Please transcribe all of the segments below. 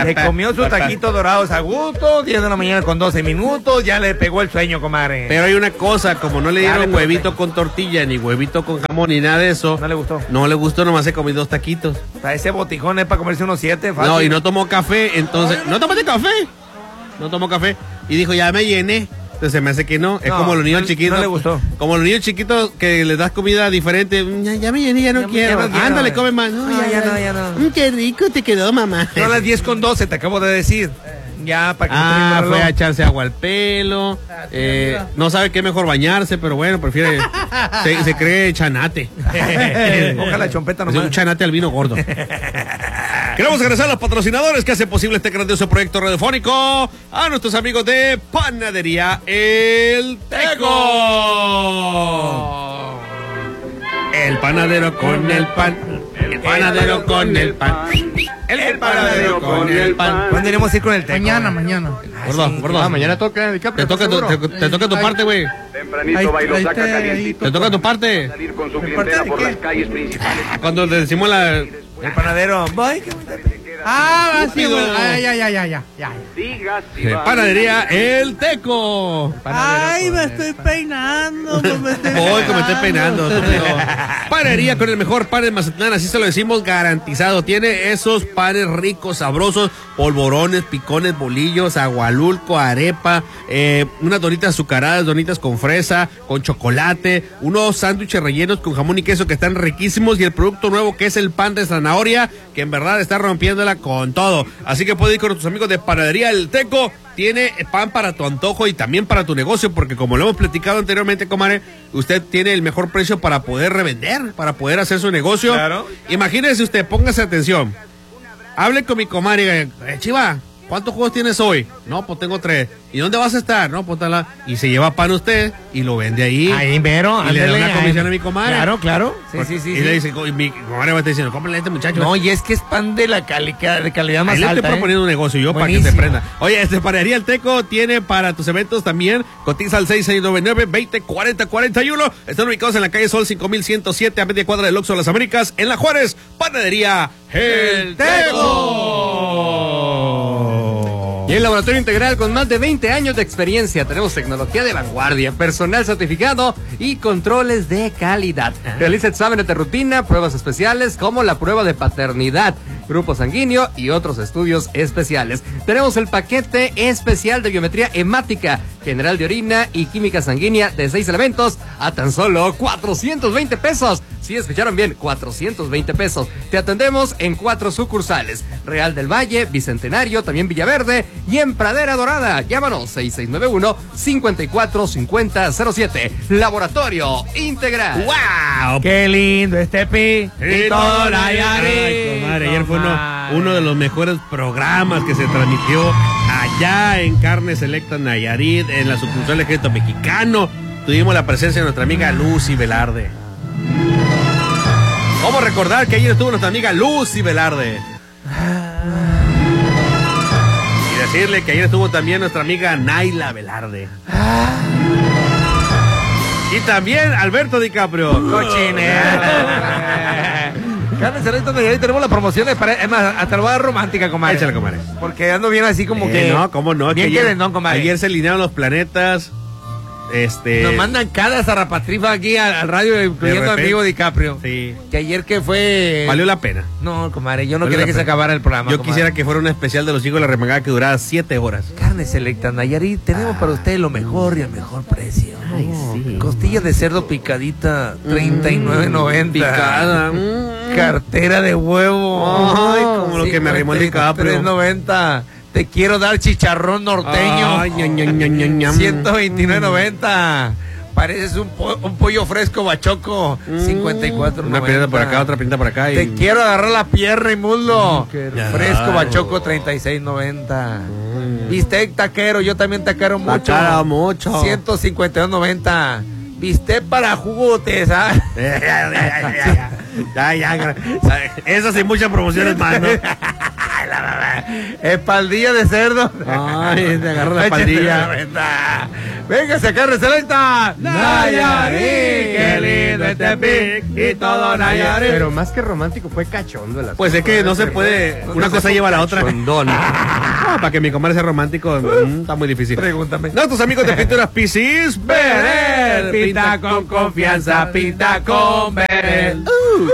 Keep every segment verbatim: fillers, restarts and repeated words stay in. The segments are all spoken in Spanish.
Le comió sus taquitos dorados a gusto, diez de la mañana con doce minutos, ya le pegó el sueño, comadre. Pero hay una cosa, como no le dieron huevito con tortilla, ni huevito con jamón, ni nada de eso. No le gustó. No le gustó, nomás se comió dos taquitos. O sea, ese botijón es para comerse unos siete, fácil. No, y no tomó café, entonces... ¿No tomaste café? No tomó café. Y dijo, ya me llené. Entonces se me hace que no. Es No, como los niños no- chiquitos. no le gustó. Como los niños chiquitos que les das comida diferente. Ya, ya me llené, ya no Ya me- quiero. ya no quiero, Ándale, eh. come más. No, ya no, ya no. Mm, qué rico te quedó, mamá. Son las diez con doce, te acabo de decir. Ya, para que no te Ah, rinda el fue a reloj. echarse agua al pelo. Eh, no sabe qué mejor bañarse, pero bueno, prefiere. se, se cree chanate. Ojalá chompeta Es nomás. un chanate al vino gordo. Queremos agradecer a los patrocinadores que hacen posible este grandioso proyecto radiofónico. A nuestros amigos de Panadería El Teco. El panadero con el pan. El panadero con el pan. El panadero con el pan. ¿Cuándo iremos a ir con el Teco? Mañana, mañana. Gordo, gordo. Ah, mañana toca Te DiCaprio. toca, tu, te, te toca tu parte, güey. Tempranito Ahí- va y lo ahí saca te- calientito. Te toca tu parte. Salir con su ¿Mi clientela parte de por qué? las calles principales. Cuando le decimos la. El panadero. Voy, que me- Ah, sí, Estúpido. bueno. Ah, ya, ya, ya, ya, ya. Diga si eh, va. Panadería El Teco. Ay, me estoy peinando. pues, me estoy Hoy que me estoy peinando. estúpido. Panadería con el mejor pan de Mazatlán, así se lo decimos garantizado. Tiene esos panes ricos, sabrosos, polvorones, picones, bolillos, agualulco, arepa, eh, unas donitas azucaradas, donitas con fresa, con chocolate, unos sándwiches rellenos con jamón y queso que están riquísimos y el producto nuevo que es el pan de zanahoria, que en verdad está rompiéndola con todo. Así que puedes ir con tus amigos de Panadería El Teco. Tiene pan para tu antojo y también para tu negocio, porque como lo hemos platicado anteriormente, comadre, usted tiene el mejor precio para poder revender, para poder hacer su negocio. Claro. Imagínese usted, póngase atención. Hable con mi comadre, eh, Chiva, ¿cuántos juegos tienes hoy? No, pues tengo tres. ¿Y dónde vas a estar? No, pues tal. Y se lleva pan usted y lo vende ahí. Ahí, mero. Y le da ándele, una ahí. comisión a mi comadre. Claro, claro. Sí, sí, sí. Y sí. le dice, y mi comadre va a estar diciendo, cómprale a este muchacho. No, y es que es pan de la cali- de calidad más Ahí le alta. estoy ¿eh? proponiendo un negocio yo para que Buenísimo. se prenda. Oye, este Panadería El Teco tiene para tus eventos también. Cotiza al seis seis nueve nueve, veinte, cuarenta, cuarenta y uno. Están ubicados en la calle Sol cinco mil ciento siete, a media cuadra del Oxxo de las Américas, en La Juárez. Panadería El Teco. Y el Laboratorio Integral con más de veinte años de experiencia. Tenemos tecnología de vanguardia, personal certificado y controles de calidad. Realiza exámenes de rutina, pruebas especiales como la prueba de paternidad, grupo sanguíneo y otros estudios especiales. Tenemos el paquete especial de biometría hemática, general de orina y química sanguínea de seis elementos a tan solo cuatrocientos veinte pesos. Sí, escucharon bien, cuatrocientos veinte pesos. Te atendemos en cuatro sucursales: Real del Valle, Bicentenario, también Villaverde y en Pradera Dorada. Llámanos seis seis nueve uno, cinco cuatro cinco cero cero siete. Laboratorio Integral. ¡Wow! Qué lindo este pi. Y todo Nayarit. Ay, comadre, ayer fue uno, uno de los mejores programas que se transmitió allá en Carne Selecta Nayarit, en la sucursal del Ejército Mexicano. Tuvimos la presencia de nuestra amiga Lucy Velarde. ¿Cómo recordar que ayer estuvo nuestra amiga Lucy Velarde? Y decirle que ayer estuvo también nuestra amiga Naila Velarde. Y también Alberto DiCaprio. Cochinera. Carne Selecta Nayarit, tenemos las promociones para, es más, hasta lo voy a dar romántica, comadre. Échale, comadre. Porque ando bien así como Eh, que. no, ¿cómo no? Bien que que ayer, vendón, comadre. ayer se alinearon los planetas. Este. Nos mandan cada zarrapatrifa aquí al, al radio, incluyendo a mi repente. amigo DiCaprio. Sí. Que ayer que fue. Valió la pena. No, comadre, yo no Valió quería la que se pena. acabara el programa. Yo comadre. quisiera que fuera un especial de los hijos de la remangada que durara siete horas. Carne Selecta Nayarit, tenemos para usted lo mejor y el mejor precio. Ay, sí. Costilla de cerdo picadita, treinta y nueve noventa. Picada. Mm. Cartera de huevo. Ay, como lo que me arrimó el DiCaprio. tres noventa. Te quiero dar chicharrón norteño. Ay, ñam, ñam, ñam, ñam, ñam. ciento veintinueve noventa. Pareces un, po- un pollo fresco bachoco. cincuenta y cuatro noventa. Una pinta por acá, otra pinta por acá. Y... Te quiero agarrar la pierna y muslo. qué Fresco rico. bachoco treinta y seis noventa. Bistec taquero, yo también taquero mucho. Taquero mucho. ciento cincuenta y dos noventa. Bistec para jugotes, ¿ah? ya, ya, ya, ya, ya, ya, ya. Esas y muchas promociones más, ¿no? Espaldilla de cerdo. Ay, te agarró la espaldilla. Venga, sacar selecta. Nayarit, qué lindo este pic y todo Nayarit. Pero más que romántico fue cachondo el asunto. Pues es que no se puede, una cosa lleva a la otra. Cachondón. Ah, para que mi comadre sea romántico, mm, está muy difícil. Pregúntame. Nuestros amigos de Pinturas Pisis Berel, pinta con confianza, pinta con Berel.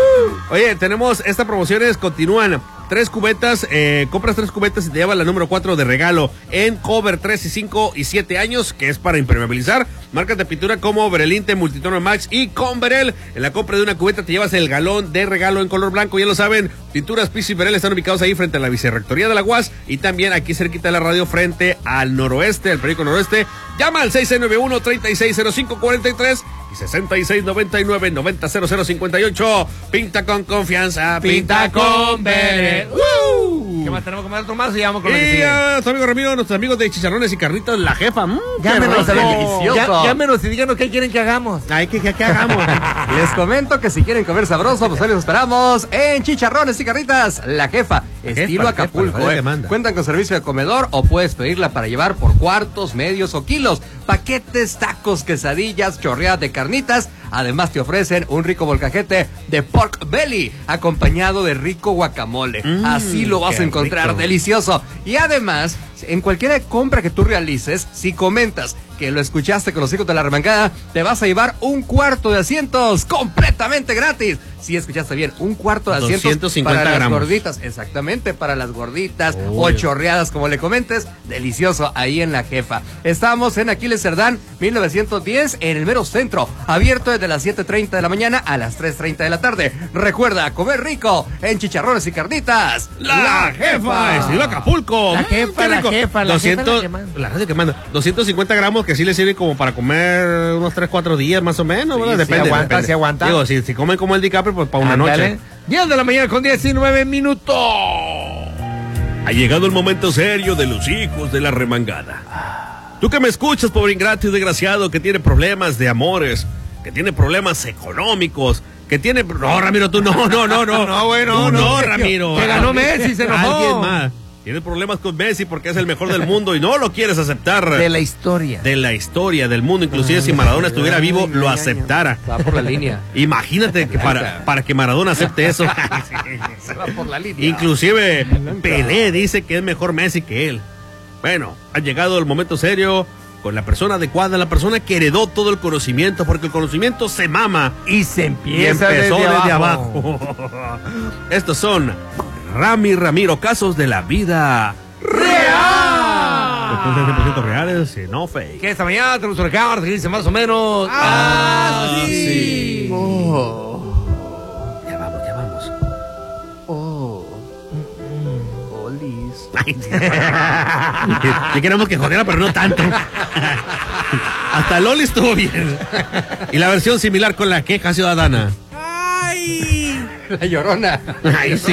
Oye, tenemos estas promociones, continúan. Tres cubetas, eh, compras tres cubetas y te llevas la número cuatro de regalo en cover tres y cinco y siete años, que es para impermeabilizar. Marcas de pintura como Berelinte, Multitono Max y con Berel. En la compra de una cubeta te llevas el galón de regalo en color blanco, ya lo saben. Pinturas Pisis y Berel están ubicados ahí frente a la Vicerrectoría de la U A S y también aquí cerquita de la radio frente al noroeste, al periódico noroeste. Llama al seis seis nueve uno, tres seis cero cinco cuatro tres y sesenta y seis noventa y nueve, noventa cero cero cincuenta y ocho. Pinta con confianza, Pinta con Berel. ¡Uh! ¿Qué más tenemos que comer otro más? Y vamos con lo que Y sigue. a nuestros amigos Ramiro, nuestros amigos de Chicharrones y Carnitas, la jefa. Mm, qué Llámenos, rico. delicioso. ya- llámenos y díganos qué quieren que hagamos. Ay, ¿qué, qué, qué hagamos? Les comento que si quieren comer sabroso, pues hoy los esperamos en Chicharrones y Carnitas, La Jefa, estilo jefa, Acapulco. jefa, eh. que manda. Cuentan con servicio de comedor o puedes pedirla para llevar por cuartos, medios o kilos. Paquetes, tacos, quesadillas, chorreadas de carnitas. Además te ofrecen un rico molcajete de pork belly acompañado de rico guacamole. Mm, Así lo vas qué a encontrar rico. delicioso. Y además, en cualquier compra que tú realices, si comentas que lo escuchaste con los hijos de la remangada, te vas a llevar un cuarto de asientos completamente gratis. Si escuchaste bien, un cuarto de asientos doscientos cincuenta para gramos. las gorditas. Exactamente, para las gorditas Oh, o ya. chorreadas, como le comentes. Delicioso ahí en La Jefa. Estamos en Aquiles Cerdán, mil novecientos diez, en el mero centro. Abierto desde las siete treinta de la mañana a las tres treinta de la tarde. Recuerda, comer rico en Chicharrones y Carnitas. La jefa, estilo Acapulco. La Mm, jefa, qué la rico. jefa, la jefa es la doscientos, que manda. la radio que manda. doscientos cincuenta gramos que sí le sirve como para comer unos tres, cuatro días más o menos. Sí, ¿verdad? sí Depende. aguanta, depende. sí aguanta. Digo, si, si comen como el DiCaprio, pues para una Ándale. noche. diez de la mañana con diecinueve minutos. Ha llegado el momento serio de los hijos de la remangada. Tú que me escuchas, pobre ingrato y desgraciado, que tiene problemas de amores, que tiene problemas económicos, que tiene... No, Ramiro, tú no, no, no, no. No, güey, no, Tú no. no, Ramiro. Que ganó Messi, se enojó. Alguien más. Tiene problemas con Messi porque es el mejor del mundo y no lo quieres aceptar. De la historia. De la historia del mundo. Inclusive si Maradona estuviera vivo, lo aceptara. Va por la línea. Imagínate que para, para que Maradona acepte eso. Se va por la línea. Inclusive Pelé dice que es mejor Messi que él. Bueno, ha llegado el momento serio con la persona adecuada, la persona que heredó todo el conocimiento, porque el conocimiento se mama Y se y empieza empezó desde, desde abajo. abajo. Estos son Rami Ramiro, casos de la vida ¡Real! Entonces cien por ciento reales y no fake. Que esta mañana tenemos una cámara que dice más o menos. Ah, sí. Oh, Ya vamos, ya vamos. oh. Olis. Ay, ya queremos que jodiera, pero no tanto. Hasta Loli estuvo bien. Y la versión similar con la queja ciudadana. ¡Ay! La Llorona. Ay, sí.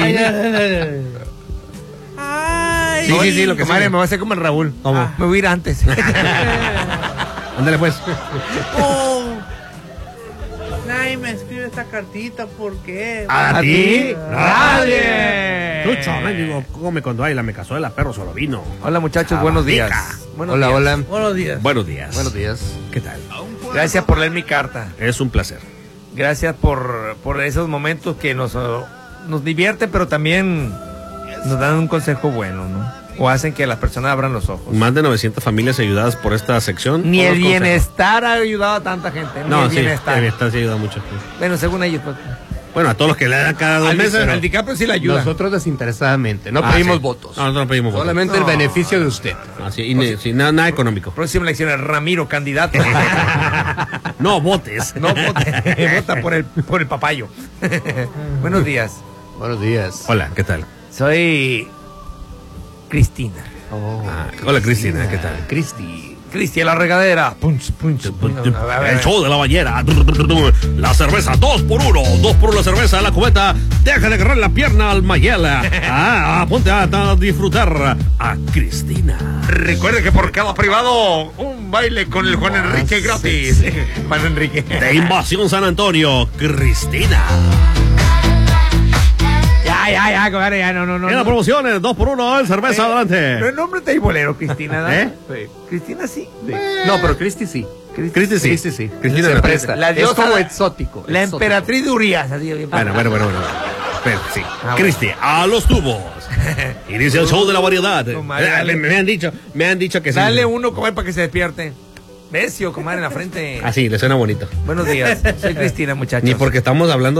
¡Ay! Sí, sí, sí, lo que Comadre, sigue. me voy a hacer como el Raúl. ¿Cómo? Me voy a ir antes. Ándale pues. Oh. Nadie me escribe esta cartita, ¿por qué? ¿A ti? ¡Nadie! Chucho, digo, come cuando hay la me casó de la perro solo vino. Hola muchachos, buenos días. Sabatica. Buenos Hola, días. hola. Buenos días. Buenos días. Buenos días. ¿Qué tal? Gracias por leer mi carta. Es un placer. Gracias por, por esos momentos que nos, uh, nos divierten, pero también nos dan un consejo bueno, ¿no? O hacen que las personas abran los ojos. Más de novecientas familias ayudadas por esta sección. Ni Todos el los consejos. bienestar ha ayudado a tanta gente. Ni No, el sí, bienestar. el bienestar sí ayuda mucho. Bueno, según ellos. Pues. Bueno, a todos los que le dan cada dos Al, meses. al DiCaprio sí le ayuda. Nosotros desinteresadamente, no Ah, pedimos sí. votos. No, nosotros no pedimos votos. Solamente el No. beneficio de usted. Ah, sí, y ne- sí, nada, nada económico. Próxima elección es Ramiro, candidato. No votes. No vote, vota por el, por el papayo. Buenos días. Buenos días. Hola, ¿qué tal? Soy Cristina. Ah, hola, Cristina, ¿qué tal? Cristi. Cristi, la regadera. Punch, punch. A ver, El show de la ballera. La cerveza, dos por uno. Dos por uno la cerveza, la cubeta. Deja de agarrar la pierna al Mayela. Ah, ponte a, a disfrutar a Cristina. Recuerde que por cada privado, un baile con el Juan Enrique gratis. Juan Enrique. De Invasión San Antonio, Cristina. Ya, Ay, ay, ay, comadre, ya, no, no, no. En las no. promociones, dos por uno, en cerveza, Pero adelante. el nombre está ahí bolero, Cristina, ¿no? ¿Eh? Sí. Cristina sí. No, pero Cristi sí. Cristi sí. Cristi sí. Cristina Se no. presta. La es diosa- como exótico. La exótico. emperatriz de Urias. Así, bien Bueno, bueno, bueno, bueno. Pero sí. Ah, Cristi, a los tubos. Inicia el show de la variedad. Comadre, Eh, dale. me, me han dicho, me han dicho que sí. Dale uno, comadre, para que se despierte. Besio, comadre, en la frente. Así, le suena bonito. Buenos días. Soy Cristina, muchachos. Ni porque estamos hablando